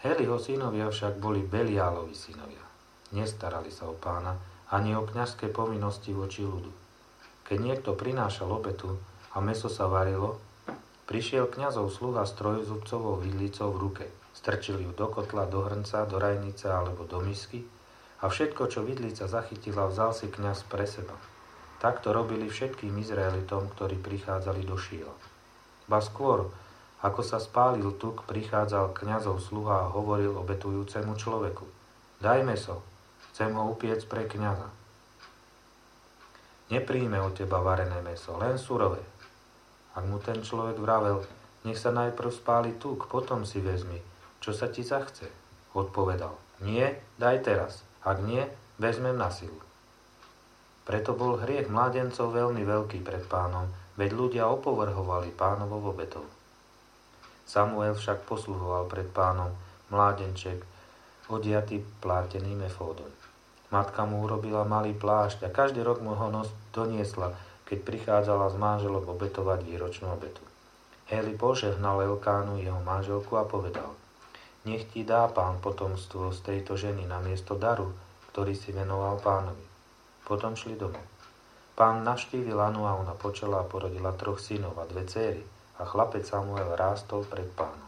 Heliho synovia však boli Beliálovi synovia. Nestarali sa o pána ani o kňazské povinnosti voči ľudu. Keď niekto prinášal obetu a mäso sa varilo, prišiel kňazov sluha s trojzubcovou vidlicou v ruke. Strčil ju do kotla, do hrnca, do rajnice alebo do misky a všetko, čo vidlica zachytila, vzal si kňaz pre seba. Takto robili všetkým Izraelitom, ktorí prichádzali do Šíla. Ba skôr, ako sa spálil tuk, prichádzal kňazov sluha a hovoril obetujúcemu človeku: Daj mäso, chcem ho upiec pre kňaza. Nepríjme od teba varené mäso, len surové. Ak mu ten človek vravel: Nech sa najprv spáli tuk, potom si vezmi, čo sa ti zachce, odpovedal: Nie, daj teraz, ak nie, vezmem na silu. Preto bol hriech mládencov veľmi veľký pred pánom, veď ľudia opovrhovali pánovou obetou. Samuel však posluhoval pred pánom, mládenček, odiatý pláteným efódom. Matka mu urobila malý plášť a každý rok mu ho doniesla, keď prichádzala s manželom obetovať výročnú obetu. Heli požehnal Elkánu, jeho manželku, a povedal: Nech ti dá pán potomstvo z tejto ženy namiesto daru, ktorý si venoval pánovi. Potom šli domov. Pán navštívil Anu a ona počala a porodila 3 synov a 2 céry a chlapec Samuel rástol pred pánom.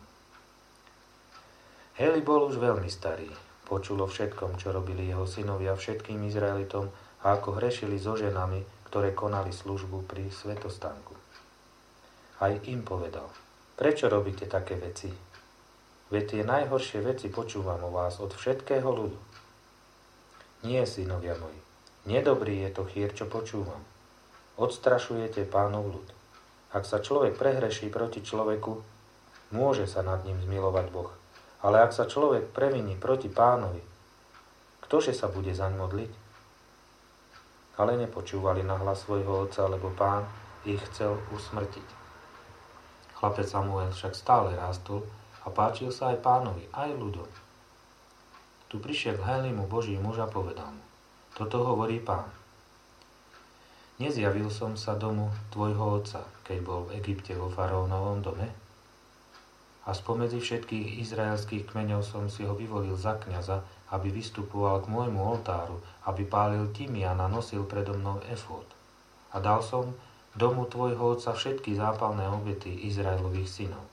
Heli bol už veľmi starý. Počul o všetkom, čo robili jeho synovia všetkým Izraelitom a ako hrešili so ženami, ktoré konali službu pri svätostánku. Aj im povedal: Prečo robíte také veci? Veď tie najhoršie veci počúvam o vás od všetkého ľudu. Nie, synovia moji, nedobrý je to chýr, čo počúvam. Odstrašujete pánov ľud. Ak sa človek prehreší proti človeku, môže sa nad ním zmilovať Boh. Ale ak sa človek previní proti pánovi, ktože sa bude zaň modliť? Ale nepočúvali na hlas svojho otca, lebo pán ich chcel usmrtiť. Chlapec Samuel však stále rástol a páčil sa aj pánovi, aj ľuďom. Tu prišiel k Helimu Boží muž a povedal mu: Toto hovorí pán. Nezjavil som sa domu tvojho otca, keď bol v Egypte vo faraónovom dome? A spomedzi všetkých izraelských kmeňov som si ho vyvolil za kňaza, aby vystupoval k môjmu oltáru, aby pálil tymián a nosil predo mnou efód. A dal som domu tvojho otca všetky zápalné obety Izraelových synov.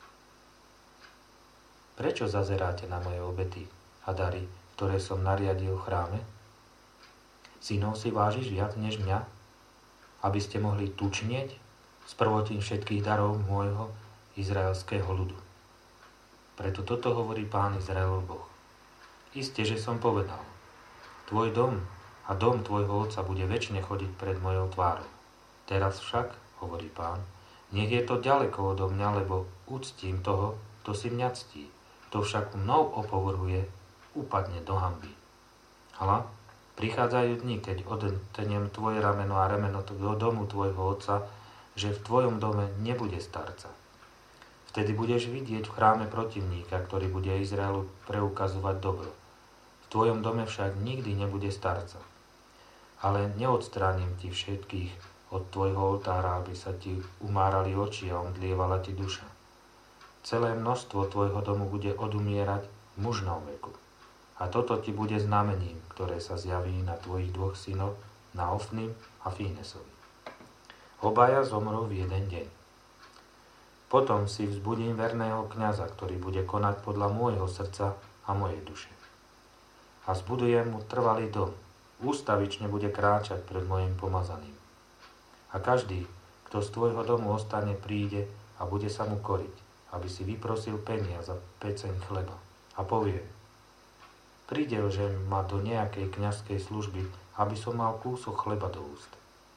Prečo zazeráte na moje obety a dary, ktoré som nariadil v chráme? Synov si vážiš viac než mňa, aby ste mohli tučnieť z prvotín všetkých darov môjho izraelského ľudu. Preto toto hovorí Pán Izraelov Boh. Isté, že som povedal: Tvoj dom a dom tvojho otca bude večne chodiť pred mojou tvárou. Teraz však, hovorí Pán, nech je to ďaleko odo mňa, lebo uctím toho, kto si mňa ctí. Kto však mnou opovrhuje, upadne do hanby. Hľa, prichádzajú dni, keď odtrnem tvoje rameno a rameno do domu tvojho otca, že v tvojom dome nebude starca. Vtedy budeš vidieť v chráme protivníka, ktorý bude Izraelu preukazovať dobro. V tvojom dome však nikdy nebude starca. Ale neodstránim ti všetkých od tvojho oltára, aby sa ti umárali oči a omdlievala ti duša. Celé množstvo tvojho domu bude odumierať v mužnom veku. A toto ti bude znamením, ktoré sa zjaví na tvojich 2 synoch, na Ofnim a Fínesovi. Obaja zomrú v jeden deň. Potom si vzbudím verného kňaza, ktorý bude konať podľa môjho srdca a mojej duše. A zbudujem mu trvalý dom. Ústavične bude kráčať pred mojim pomazaným. A každý, kto z tvojho domu ostane, príde a bude sa mu koriť, aby si vyprosil peniaz za peceň chleba. A povie: Pridelžem ma do nejakej kňazskej služby, aby som mal kúsok chleba do úst.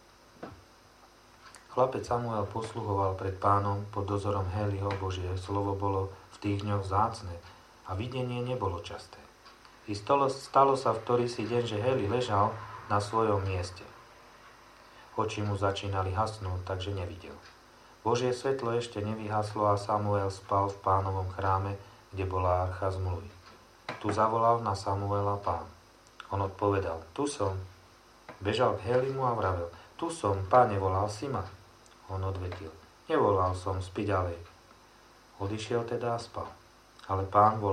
Chlapec Samuel posluhoval pred pánom pod dozorom Heliho. Božie slovo bolo v tých dňoch vzácne a videnie nebolo časté. I stalo sa v ktorý si deň, že Heli ležal na svojom mieste. Oči mu začínali hasnúť, takže nevidel. Božie svetlo ešte nevyhaslo a Samuel spal v pánovom chráme, kde bola archa zmluvy. Tu zavolal na Samuela pán. On odpovedal: Tu som. Bežal k Helimu a vravel: Tu som, páne, volal si ma? On odvetil: Nevolal som, spí ďalej. Odišiel teda a spal. Ale pán volal